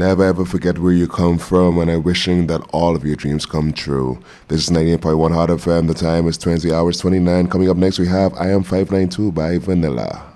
Never ever forget where you come from, and I'm wishing that all of your dreams come true. This is 98.1 Hot FM. The time is 20 hours 29. Coming up next, we have I Am 592 by Vanilla.